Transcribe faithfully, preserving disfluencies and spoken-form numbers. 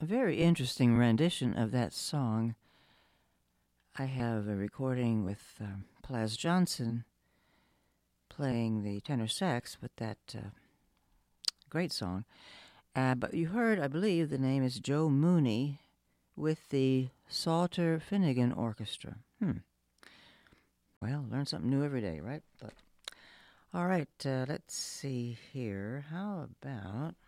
very interesting rendition of that song. I have a recording with um, Plas Johnson playing the tenor sax with that uh, great song. Uh, but you heard, I believe, the name is Joe Mooney with the Salter Finnegan Orchestra. Hmm. Well, learn something new every day, right? But all right, uh, let's see here. How about